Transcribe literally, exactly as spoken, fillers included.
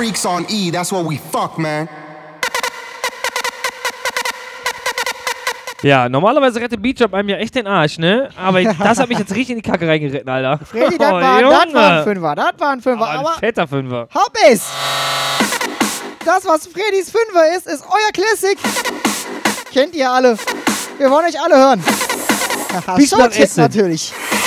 freaks on E, that's what we fuck, man. Ja, normalerweise rettet Beatjump einem ja echt den Arsch, ne? Aber das hat mich jetzt richtig in die Kacke reingeritten, Alter. Freddy, das, oh, war, Junge. das war ein Fünfer, das war ein Fünfer. Aber ein Aber fetter Fünfer. Hoppis! Das, was Freddys Fünfer ist, ist euer Classic. Kennt ihr alle. Wir wollen euch alle hören. Bis nach Short-Hit Essen. natürlich.